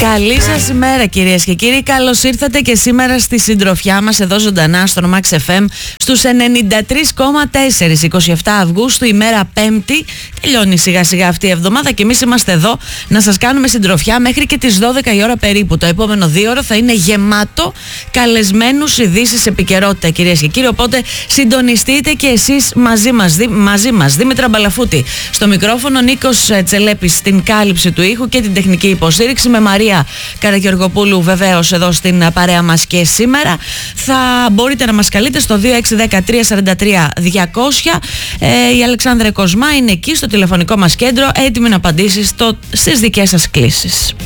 Καλή σας ημέρα κυρίες και κύριοι. Καλώς ήρθατε και σήμερα στη συντροφιά μας εδώ ζωντανά στον Max FM στους 93,4. 27 Αυγούστου, ημέρα Πέμπτη. Τελειώνει σιγά σιγά αυτή η εβδομάδα και εμείς είμαστε εδώ να σας κάνουμε συντροφιά μέχρι και τις 12 η ώρα περίπου. Το επόμενο 2ωρο θα είναι γεμάτο καλεσμένους, ειδήσεις, επικαιρότητα κυρίες και κύριοι. Οπότε συντονιστείτε και εσείς μαζί μας. Δήμητρα Μπαλαφούτη στο μικρόφωνο, Νίκος Τσελέπης στην κάλυψη του ήχου και την τεχνική υποστήριξη, με Μαρία Καραγεωργοπούλου βεβαίως εδώ στην παρέα μας και σήμερα. Θα μπορείτε να μας καλείτε στο 261343-200. Η Αλεξάνδρα Κοσμά είναι εκεί στο τηλεφωνικό μας κέντρο, έτοιμη να απαντήσει στις δικές σας κλήσεις.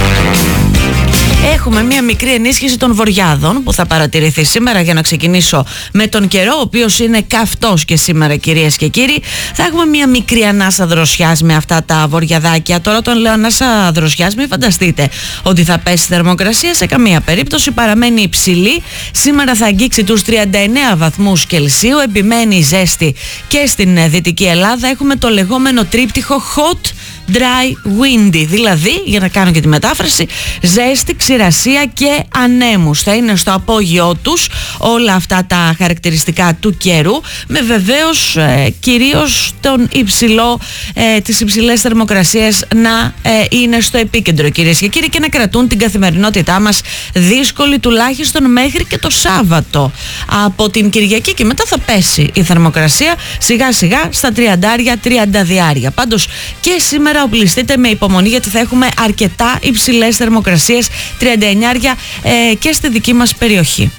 Έχουμε μία μικρή ενίσχυση των βοριάδων που θα παρατηρηθεί σήμερα. Για να ξεκινήσω με τον καιρό, ο οποίος είναι καυτός και σήμερα κυρίες και κύριοι. Θα έχουμε μία μικρή ανάσα δροσιάς με αυτά τα βοριαδάκια. Τώρα όταν λέω ανάσα δροσιάς, μην φανταστείτε ότι θα πέσει θερμοκρασία, σε καμία περίπτωση. Παραμένει υψηλή. Σήμερα θα αγγίξει τους 39 βαθμούς Κελσίου. Επιμένει η ζέστη και στην Δυτική Ελλάδα. Έχουμε το λεγόμενο τρίπτυχο hot, dry, windy, δηλαδή, για να κάνω και τη μετάφραση, ζέστη, ξηρασία και ανέμους. Θα είναι στο απόγειό τους όλα αυτά τα χαρακτηριστικά του καιρού, με βεβαίως κυρίως τις υψηλές θερμοκρασίες να είναι στο επίκεντρο κυρίες και κύριοι, και να κρατούν την καθημερινότητά μας δύσκολη τουλάχιστον μέχρι και το Σάββατο. Από την Κυριακή και μετά θα πέσει η θερμοκρασία σιγά σιγά στα 30-32. Πάντως και σήμερα οπλιστείτε με υπομονή, γιατί θα έχουμε αρκετά υψηλές θερμοκρασίες, 39 και στη δική μας περιοχή.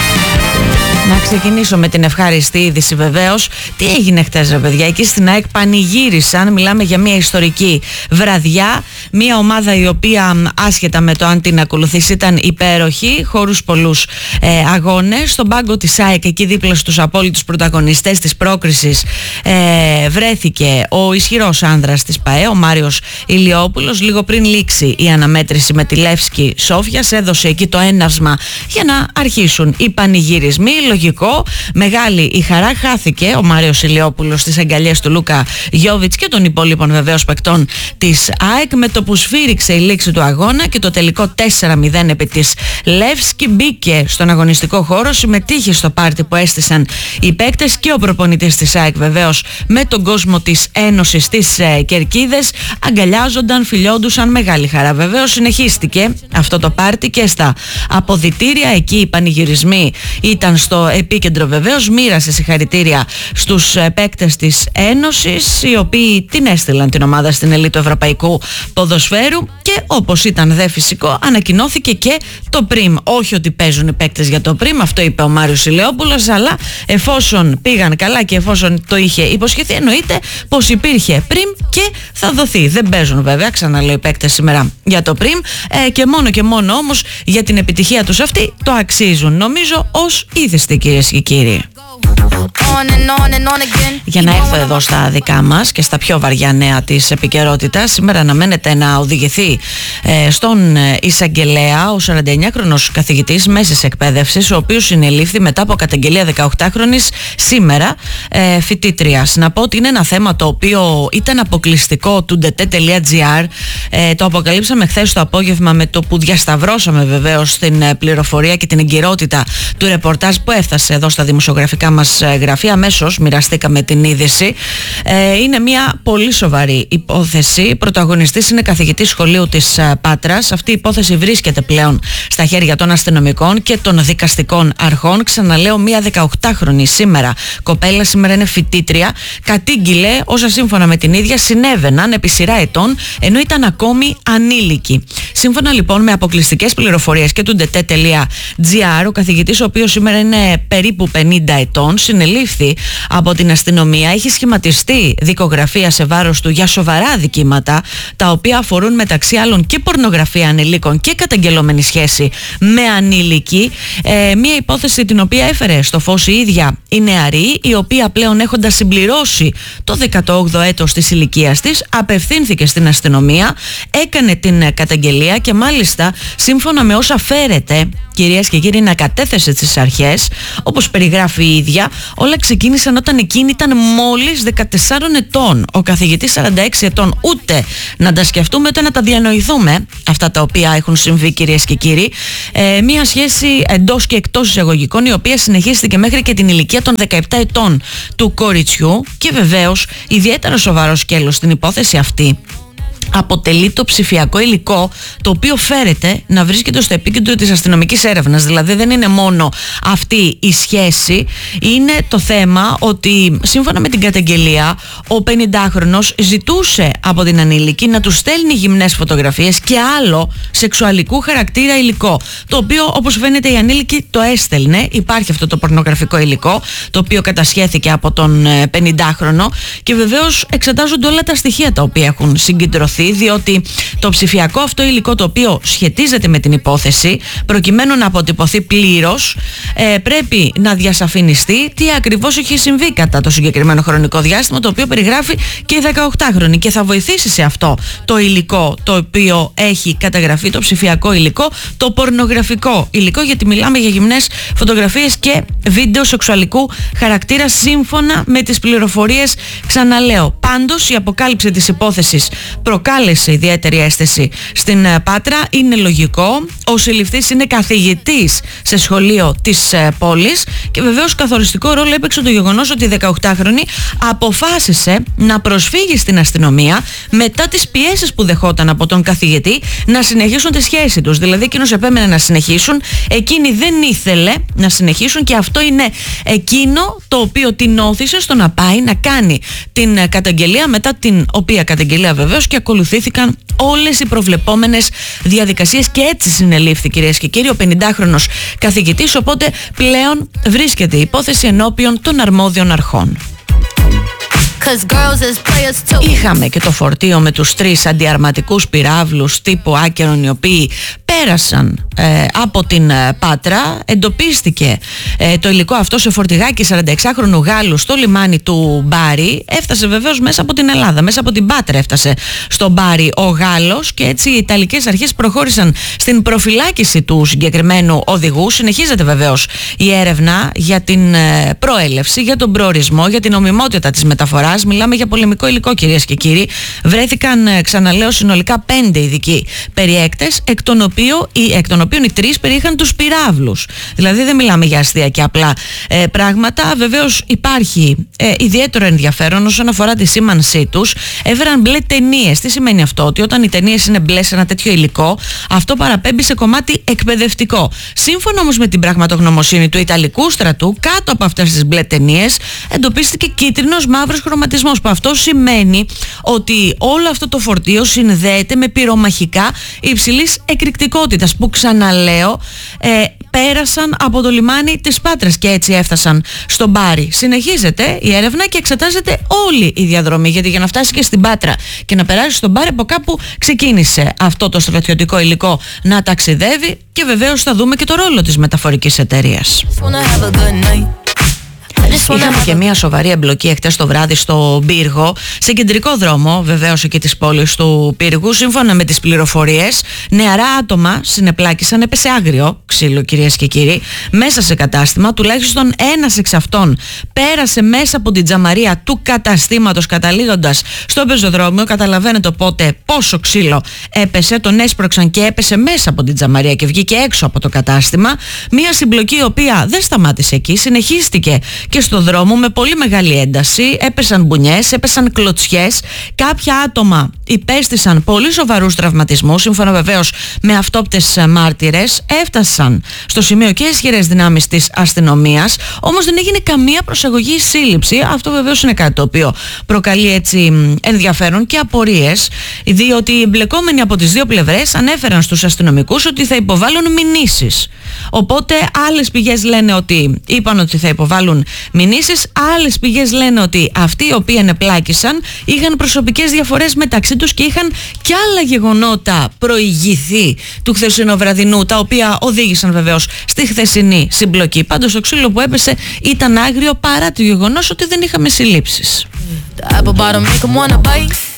Να ξεκινήσω με την ευχάριστη είδηση βεβαίως. Τι έγινε χτες ρε παιδιά? Εκεί στην ΑΕΚ πανηγύρισαν, μιλάμε για μια ιστορική βραδιά. Μια ομάδα η οποία άσχετα με το αν την ακολουθήσει ήταν υπέροχη, χώρους πολλούς αγώνες. Στον πάγκο της ΑΕΚ, εκεί δίπλα στους απόλυτους πρωταγωνιστές της πρόκρισης, βρέθηκε ο ισχυρός άνδρας της ΠΑΕ, ο Μάριος Ηλιόπουλος. Λίγο πριν λήξει η αναμέτρηση με τη Λεύσκη Σόφιας, έδωσε εκεί το έναυσμα για να αρχίσουν οι πανηγυρισμοί. Λογικό, μεγάλη η χαρά. Χάθηκε ο Μάριος Ηλιόπουλος στις αγκαλιές του Λούκα Γιόβιτς και των υπόλοιπων βεβαίως παικτών της ΑΕΚ. Με το που σφύριξε η λήξη του αγώνα και το τελικό 4-0 επί της Λεύσκη, μπήκε στον αγωνιστικό χώρο, συμμετείχε στο πάρτι που έστησαν οι παίκτες και ο προπονητής της ΑΕΚ βεβαίως με τον κόσμο της Ένωσης της Κερκίδες. Αγκαλιάζονταν, φιλιόντουσαν, μεγάλη χαρά. Βεβαίως συνεχίστηκε αυτό το πάρτι και στα αποδυτήρια. Εκεί οι πανηγυρισμοί ήταν στο επίκεντρο βεβαίως. Μοίρασε συγχαρητήρια στους παίκτες της Ένωσης, οι οποίοι την έστειλαν την ομάδα στην ελίτ του ευρωπαϊκού ποδοσφαίρου, και όπως ήταν δε φυσικό, ανακοινώθηκε και το πριμ. Όχι ότι παίζουν οι παίκτες για το πριμ, αυτό είπε ο Μάριος Ηλιόπουλος, αλλά εφόσον πήγαν καλά και εφόσον το είχε υποσχεθεί, εννοείται πως υπήρχε πριμ και θα δοθεί. Δεν παίζουν βέβαια, ξαναλέω, οι παίκτες σήμερα για το πριμ, και μόνο όμως για την επιτυχία τους αυτή το αξίζουν, νομίζω, ως ήθιστη κυρίες και κύριοι. Για να έρθω εδώ στα δικά μας και στα πιο βαριά νέα της επικαιρότητας, σήμερα αναμένεται να οδηγηθεί στον εισαγγελέα ο 49χρονος καθηγητής μέσης εκπαίδευσης, ο οποίος συνελήφθη μετά από καταγγελία 18χρονης σήμερα φοιτήτριας. Να πω ότι είναι ένα θέμα το οποίο ήταν αποκλειστικό του ndt.gr. Το αποκαλύψαμε χθες το απόγευμα, με το που διασταυρώσαμε βεβαίως την πληροφορία και την εγκυρότητα του ρεπορτάζ που έφτασε εδώ στα δημοσιογραφικά μας γραφεία. Αμέσως μοιραστήκαμε την είδηση. Είναι μια πολύ σοβαρή υπόθεση. Πρωταγωνιστής είναι καθηγητής σχολείου της Πάτρας. Αυτή η υπόθεση βρίσκεται πλέον στα χέρια των αστυνομικών και των δικαστικών αρχών. Ξαναλέω, μια 18χρονη σήμερα κοπέλα, σήμερα είναι φοιτήτρια, κατήγγειλε όσα σύμφωνα με την ίδια συνέβαιναν επί σειρά ετών, ενώ ήταν ακόμη ανήλικη. Σύμφωνα λοιπόν με αποκλειστικές πληροφορίες και του ndt.gr, ο καθηγητής, ο οποίος σήμερα είναι περίπου 50 ετών, συνελήφθη από την αστυνομία. Έχει σχηματιστεί δικογραφία σε βάρος του για σοβαρά αδικήματα, τα οποία αφορούν μεταξύ άλλων και πορνογραφία ανηλίκων και καταγγελόμενη σχέση με ανήλικη. Μία υπόθεση την οποία έφερε στο φως η ίδια η νεαρή, η οποία πλέον έχοντας συμπληρώσει το 18ο έτος της ηλικίας της, απευθύνθηκε στην αστυνομία, έκανε την καταγγελία και μάλιστα σύμφωνα με όσα φέρεται κυρίες και κύριοι, να κατέθεσε στις αρχές. Όπως περιγράφει η ίδια, όλα ξεκίνησαν όταν εκείνη ήταν μόλις 14 ετών. Ο καθηγητής 46 ετών. Ούτε να τα σκεφτούμε, ούτε να τα διανοηθούμε αυτά τα οποία έχουν συμβεί, κυρίες και κύριοι. Μία σχέση εντός και εκτός εισαγωγικών, η οποία συνεχίστηκε μέχρι και την ηλικία των 17 ετών του κοριτσιού. Και βεβαίως, ιδιαίτερα σοβαρό σκέλος στην υπόθεση αυτή αποτελεί το ψηφιακό υλικό, το οποίο φέρεται να βρίσκεται στο επίκεντρο της αστυνομικής έρευνας. Δηλαδή δεν είναι μόνο αυτή η σχέση, είναι το θέμα ότι σύμφωνα με την καταγγελία, ο 50χρονος ζητούσε από την ανήλικη να του στέλνει γυμνές φωτογραφίες και άλλο σεξουαλικού χαρακτήρα υλικό, το οποίο όπως φαίνεται η ανήλικη το έστελνε. Υπάρχει αυτό το πορνογραφικό υλικό, το οποίο κατασχέθηκε από τον 50χρονο, και βεβαίως εξετάζονται όλα τα στοιχεία τα οποία έχουν συγκεντρωθεί, διότι το ψηφιακό αυτό υλικό, το οποίο σχετίζεται με την υπόθεση, προκειμένου να αποτυπωθεί πλήρως, πρέπει να διασαφινιστεί τι ακριβώς έχει συμβεί κατά το συγκεκριμένο χρονικό διάστημα, το οποίο περιγράφει και η 18χρονη, και θα βοηθήσει σε αυτό το υλικό το οποίο έχει καταγραφεί, το ψηφιακό υλικό, το πορνογραφικό υλικό, γιατί μιλάμε για γυμνές φωτογραφίες και βίντεο σεξουαλικού χαρακτήρα σύμφωνα με τις πληροφορίες, ξαναλέω. Πάντως η αποκάλυψη της υπόθεσης προκάλεσε ιδιαίτερη αίσθηση στην Πάτρα. Είναι λογικό. Ο συλληφθής είναι καθηγητής σε σχολείο της πόλης, και βεβαίως καθοριστικό ρόλο έπαιξε το γεγονός ότι η 18χρονη αποφάσισε να προσφύγει στην αστυνομία μετά τις πιέσεις που δεχόταν από τον καθηγητή να συνεχίσουν τη σχέση τους. Δηλαδή εκείνος επέμενε να συνεχίσουν, εκείνη δεν ήθελε να συνεχίσουν, και αυτό είναι εκείνο το οποίο την όθησε στο να πάει να κάνει την καταγγελία, μετά την οποία καταγγελία βεβαίως και ακολουθήθηκαν όλες οι προβλεπόμενες διαδικασίες, και έτσι συνελήφθη, κυρίες και κύριοι, ο 50χρονος καθηγητής, οπότε πλέον βρίσκεται η υπόθεση ενώπιον των αρμόδιων αρχών. Είχαμε και το φορτίο με τους 3 αντιαρματικούς πυράβλους τύπου Άκερον, οι οποίοι πέρασαν από την Πάτρα. Εντοπίστηκε το υλικό αυτό σε φορτηγάκι 46χρονου Γάλλου στο λιμάνι του Μπάρι. Έφτασε βεβαίως μέσα από την Ελλάδα, μέσα από την Πάτρα έφτασε στο Μπάρι ο Γάλλος, και έτσι οι Ιταλικές αρχές προχώρησαν στην προφυλάκηση του συγκεκριμένου οδηγού. Συνεχίζεται βεβαίως η έρευνα για την προέλευση, για τον προορισμό, για την νομιμότητα της μεταφοράς. Μιλάμε για πολεμικό υλικό, κυρίες και κύριοι. Βρέθηκαν, ξαναλέω, συνολικά 5 ειδικοί περιέκτες, εκ των οποίων οι 3 περιείχαν τους πυράβλους. Δηλαδή δεν μιλάμε για αστεία και απλά πράγματα. Βεβαίως υπάρχει ιδιαίτερο ενδιαφέρον όσον αφορά τη σήμανσή τους. Έφεραν μπλε ταινίες. Τι σημαίνει αυτό? Ότι όταν οι ταινίες είναι μπλε σε ένα τέτοιο υλικό, αυτό παραπέμπει σε κομμάτι εκπαιδευτικό. Σύμφωνα όμως με την πραγματογνωμοσύνη του Ιταλικού στρατού, κάτω από αυτές τις μπλε ταινίες εντοπίστηκε κίτρινος μαύρος χρωματισμός, που αυτό σημαίνει ότι όλο αυτό το φορτίο συνδέεται με πυρομαχικά υψηλής εκρηκτικότητας, που ξαναλέω πέρασαν από το λιμάνι της Πάτρας και έτσι έφτασαν στο Μπάρι. Συνεχίζεται η έρευνα και εξετάζεται όλη η διαδρομή, γιατί για να φτάσει και στην Πάτρα και να περάσει στον Μπάρι, από κάπου ξεκίνησε αυτό το στρατιωτικό υλικό να ταξιδεύει, και βεβαίως θα δούμε και το ρόλο της μεταφορικής εταιρείας. Είχαμε και μια σοβαρή εμπλοκή εχθές το βράδυ στο Πύργο, σε κεντρικό δρόμο βεβαίως εκεί της πόλης του Πύργου. Σύμφωνα με τις πληροφορίες, νεαρά άτομα συνεπλάκησαν, έπεσε άγριο ξύλο, κυρίες και κύριοι, μέσα σε κατάστημα. Τουλάχιστον ένας εξ αυτών πέρασε μέσα από την τζαμαρία του καταστήματος, καταλήγοντας στο πεζοδρόμιο. Καταλαβαίνετε οπότε πόσο ξύλο έπεσε. Τον έσπρωξαν και έπεσε μέσα από την τζαμαρία και βγήκε έξω από το κατάστημα. Μια συμπλοκή η οποία δεν σταμάτησε εκεί, συνεχίστηκε και στο δρόμο με πολύ μεγάλη ένταση. Έπεσαν μπουνιές, έπεσαν κλωτσιές. Κάποια άτομα υπέστησαν πολύ σοβαρούς τραυματισμούς, σύμφωνα βεβαίως με αυτόπτες μάρτυρες. Έφτασαν στο σημείο και ισχυρές δυνάμεις της αστυνομίας, όμως δεν έγινε καμία προσαγωγή ή σύλληψη. Αυτό βεβαίως είναι κάτι το οποίο προκαλεί έτσι ενδιαφέρον και απορίες, διότι οι εμπλεκόμενοι από τις δύο πλευρές ανέφεραν στους αστυνομικούς ότι θα υποβάλουν μηνύσεις. Οπότε άλλες πηγές λένε ότι είπαν ότι θα υποβάλουν μηνύσεις, άλλες πηγές λένε ότι αυτοί οι οποίοι ενεπλάκησαν είχαν προσωπικές διαφορές μεταξύ τους και είχαν κι άλλα γεγονότα προηγηθεί του χθεσινοβραδινού, τα οποία οδήγησαν βεβαίως στη χθεσινή συμπλοκή. Πάντως το ξύλο που έπεσε ήταν άγριο, παρά το γεγονός ότι δεν είχαμε συλλήψεις.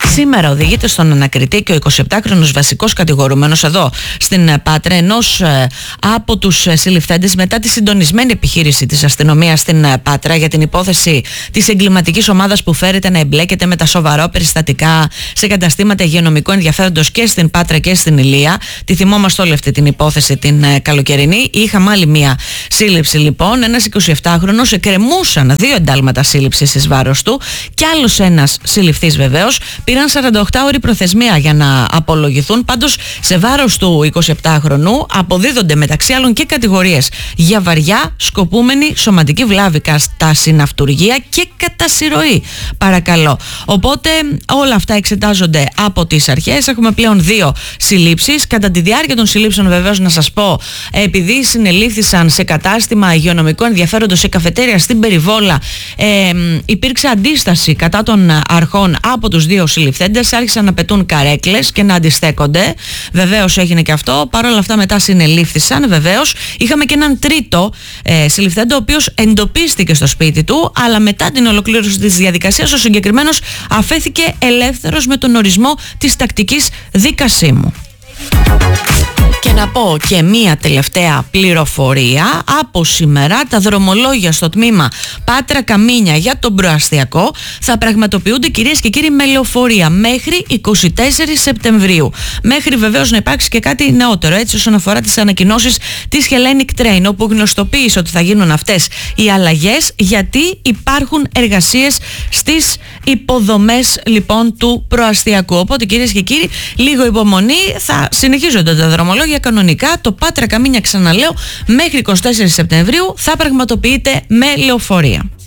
Σήμερα οδηγείται στον ανακριτή και ο 27χρονος βασικός κατηγορούμενος εδώ στην Πάτρα, ενός από τους συλληφθέντες μετά τη συντονισμένη επιχείρηση της αστυνομίας στην Πάτρα για την υπόθεση της εγκληματικής ομάδας που φέρεται να εμπλέκεται με τα σοβαρά περιστατικά σε καταστήματα υγειονομικού ενδιαφέροντος και στην Πάτρα και στην Ηλία. Τη θυμόμαστε όλη αυτή την υπόθεση την καλοκαιρινή. Είχαμε άλλη μία σύλληψη λοιπόν. Ένας 27χρονος, εκκρεμούσαν 2 εντάλματα σύλληψης εις βάρος του και άλλος ένας συλληφθής βεβαίως. Πήραν 48 ώρη προθεσμία για να απολογηθούν. Πάντως σε βάρος του 27χρονου αποδίδονται μεταξύ άλλων και κατηγορίες για βαριά σκοπούμενη σωματική βλάβη στα συναυτουργία και κατά συρροή, παρακαλώ. Οπότε όλα αυτά εξετάζονται από τις αρχές. Έχουμε πλέον 2 συλλήψεις. Κατά τη διάρκεια των συλλήψεων βεβαίως να σας πω, επειδή συνελήφθησαν σε κατάστημα υγειονομικού ενδιαφέροντος σε καφετέρια στην Περιβόλα, υπήρξε αντίσταση κατά των αρχών από τους 2 συλληφθέντες, άρχισαν να πετούν καρέκλες και να αντιστέκονται. Βεβαίως έγινε και αυτό. Παρ' όλα αυτά μετά συνελήφθησαν. Βεβαίως είχαμε και έναν τρίτο συλληφθέντο, ο οποίος εντοπίστηκε στο σπίτι του, αλλά μετά την ολοκλήρωση της διαδικασίας ο συγκεκριμένος αφέθηκε ελεύθερος με τον ορισμό της τακτικής δικασίμου. Και να πω και μία τελευταία πληροφορία. Από σήμερα τα δρομολόγια στο τμήμα Πάτρα Καμίνια για τον προαστιακό θα πραγματοποιούνται, κυρίες και κύριοι, με λεωφορεία μέχρι 24 Σεπτεμβρίου. Μέχρι βεβαίως να υπάρξει και κάτι νεότερο, έτσι, όσον αφορά τις ανακοινώσεις της Hellenic Train, όπου γνωστοποίησε ότι θα γίνουν αυτές οι αλλαγές, γιατί υπάρχουν εργασίες στις υποδομές λοιπόν του προαστιακού. Οπότε, κυρίες και κύριοι, λίγο υπομονή, θα συνεχίζονται τα δρομολόγια κανονικά. Το Πάτρα Καμίνια, ξαναλέω, μέχρι 24 Σεπτεμβρίου θα πραγματοποιείται με λεωφορεία.